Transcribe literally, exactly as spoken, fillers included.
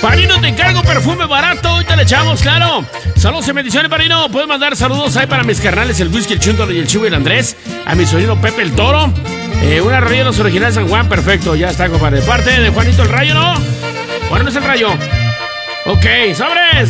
Parino, te encargo perfume barato, ahorita le echamos, claro. Saludos y bendiciones, Parino. Puedes mandar saludos ahí para mis carnales, el Whisky, el Chuntaro y el Chivo y el Andrés. A mi sobrino Pepe el Toro. Eh, una rodilla de los originales San Juan, perfecto, ya está, compadre. De parte de Juanito el Rayo, ¿no? Bueno, no es el Rayo. Ok, sobres.